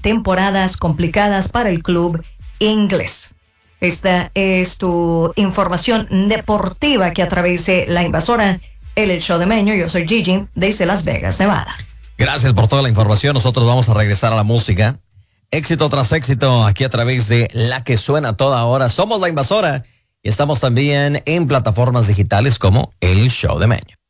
temporadas complicadas para el club inglés. Esta es tu información deportiva que a través de La Invasora, el show de Meño. Yo soy Gigi desde Las Vegas, Nevada. Gracias por toda la información. Nosotros vamos a regresar a la música. Éxito tras éxito aquí a través de la que suena a toda hora. Somos La Invasora y estamos también en plataformas digitales como el show de Meño.